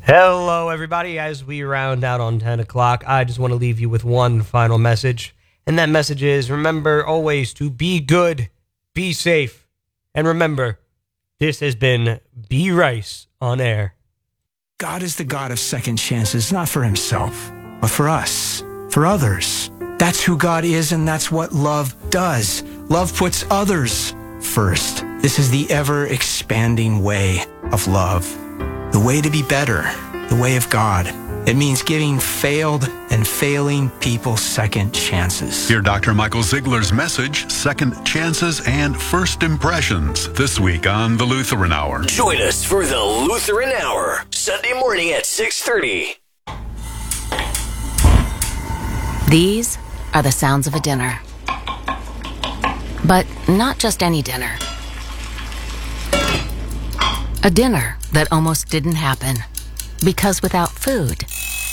Hello, everybody. As we round out on 10 o'clock, I just want to leave you with one final message. And that message is, remember always to be good, be safe. And remember, this has been B. Rice on air. God is the God of second chances, not for himself, but for us, for others. That's who God is, and that's what love does. Love puts others first. This is the ever-expanding way of love. The way to be better, the way of God. It means giving failed and failing people second chances. Hear Dr. Michael Ziegler's message, Second Chances and First Impressions, this week on The Lutheran Hour. Join us for The Lutheran Hour, Sunday morning at 6:30. These are the sounds of a dinner. But not just any dinner. A dinner that almost didn't happen. Because without food,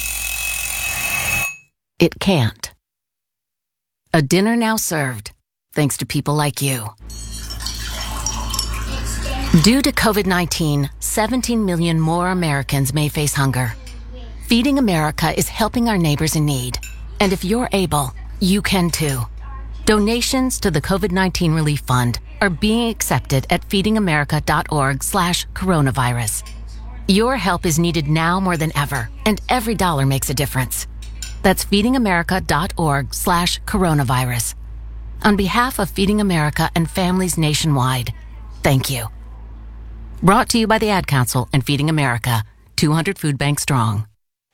it can't. A dinner now served, thanks to people like you. Due to COVID-19, 17 million more Americans may face hunger. Feeding America is helping our neighbors in need. And if you're able, you can too. Donations to the COVID-19 Relief Fund are being accepted at feedingamerica.org/coronavirus. Your help is needed now more than ever, and every dollar makes a difference. That's feedingamerica.org/coronavirus. On behalf of Feeding America and families nationwide, thank you. Brought to you by the Ad Council and Feeding America, 200 Food Bank Strong.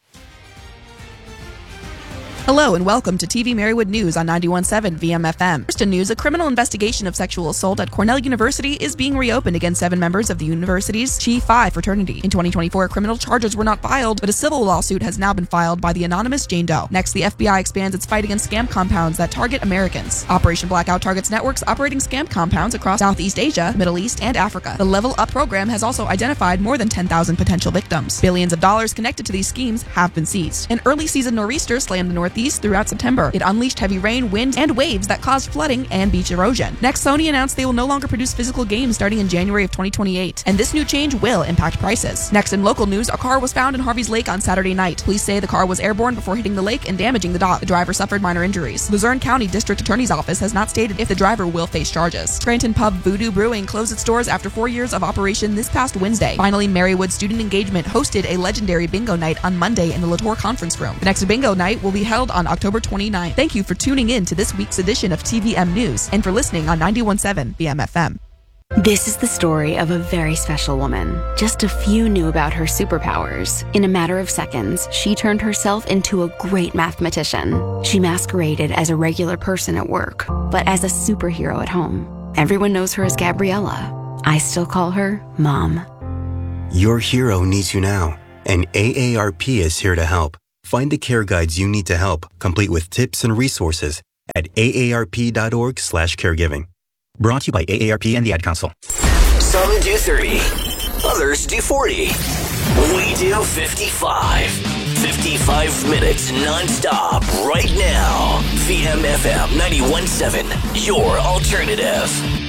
Hello and welcome to TV Marywood News on 91.7 VMFM. First in news, a criminal investigation of sexual assault at Cornell University is being reopened against 7 members of the university's Chi Phi fraternity. In 2024, criminal charges were not filed, but a civil lawsuit has now been filed by the anonymous Jane Doe. Next, the FBI expands its fight against scam compounds that target Americans. Operation Blackout targets networks operating scam compounds across Southeast Asia, Middle East, and Africa. The Level Up program has also identified more than 10,000 potential victims. Billions of dollars connected to these schemes have been seized. An early season nor'easter slammed the Northeast throughout September. It unleashed heavy rain, wind, and waves that caused flooding and beach erosion. Next, Sony announced they will no longer produce physical games starting in January of 2028, and this new change will impact prices. Next, in local news, a car was found in Harvey's Lake on Saturday night. Police say the car was airborne before hitting the lake and damaging the dock. The driver suffered minor injuries. Luzerne County District Attorney's Office has not stated if the driver will face charges. Scranton pub Voodoo Brewing closed its doors after 4 years of operation this past Wednesday. Finally, Marywood Student Engagement hosted a legendary bingo night on Monday in the Latour Conference Room. The next bingo night will be held on October 29th. Thank you for tuning in to this week's edition of TVM News and for listening on 91.7 BMFM. This is the story of a very special woman. Just a few knew about her superpowers. In a matter of seconds, she turned herself into a great mathematician. She masqueraded as a regular person at work, but as a superhero at home. Everyone knows her as Gabriella. I still call her Mom. Your hero needs you now, and AARP is here to help. Find the care guides you need to help, complete with tips and resources at aarp.org/caregiving. Brought to you by AARP and the Ad Council. Some do 30, others do 40. We do 55. 55 minutes non-stop right now. VMFM 91.7, your alternative.